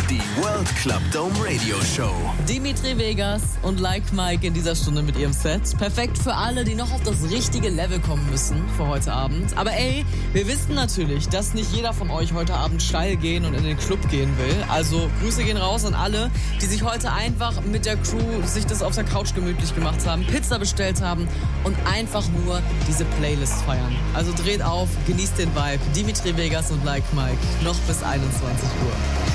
Die World Club Dome Radio Show. Dimitri Vegas und Like Mike in dieser Stunde mit ihrem Set. Perfekt für alle, die noch auf das richtige Level kommen müssen für heute Abend. Aber ey, wir wissen natürlich, dass nicht jeder von euch heute Abend steil gehen und in den Club gehen will. Also Grüße gehen raus an alle, die sich heute einfach mit der Crew sich das auf der Couch gemütlich gemacht haben, Pizza bestellt haben und einfach nur diese Playlist feiern. Also dreht auf, genießt den Vibe. Dimitri Vegas und Like Mike noch bis 21 Uhr.